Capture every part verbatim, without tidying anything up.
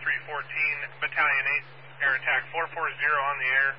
three fourteen, Battalion eight, air attack four forty on the air.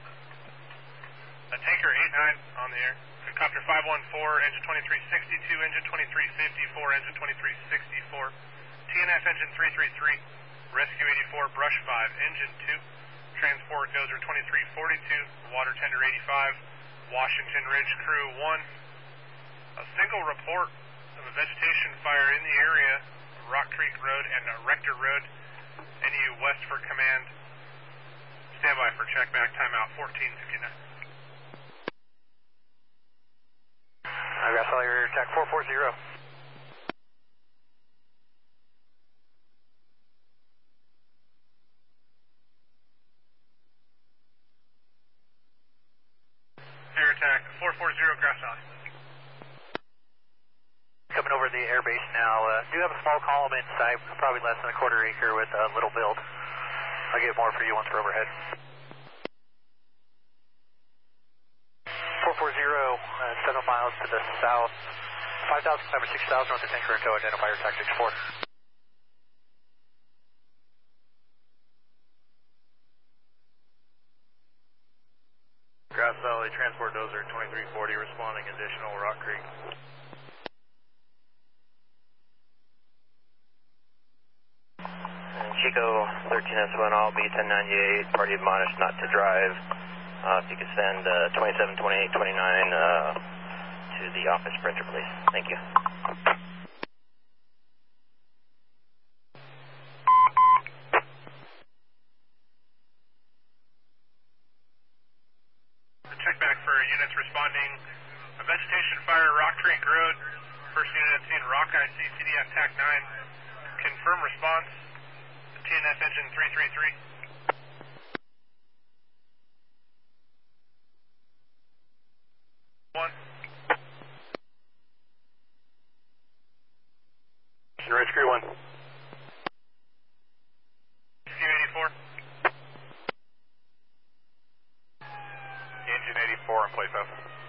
A tanker eight nine on the air. Helicopter five one four, engine twenty-three sixty-two, engine twenty-three fifty-four, engine twenty-three sixty-four. T N F engine three three three, rescue eighty-four, brush five, engine two. Transport dozer twenty-three forty-two, water tender eighty-five, Washington Ridge crew one. A single report of a vegetation fire in the area, Rock Creek Road and Rector Road. N U west for command. Stand by for check back, timeout fourteen fifty-nine. I've got all your attack four forty. Air attack four forty, Grass Valley. Coming over the air base now. Uh, do have a small column inside, probably less than a quarter acre with a little build. I'll get more for you once we're overhead. four forty, uh, seven miles to the south. five thousand, number six thousand with the tanker in tow. Identify your tactics four. Grass Valley, transport dozer twenty-three forty, responding additional Rock Creek. Chico thirteen S one, all B ten ninety-eight, party admonished not to drive. Uh, if you could send uh, twenty-seven twenty-eight twenty-nine uh, to the office printer, please. Thank you. Check back for units responding. A vegetation fire, Rock Creek Road. First unit at scene, Rock I C, C D F TAC nine. Confirm response. T N F engine three three three. One. Ridge crew one. Q eighty-four. Engine eighty-four in place up.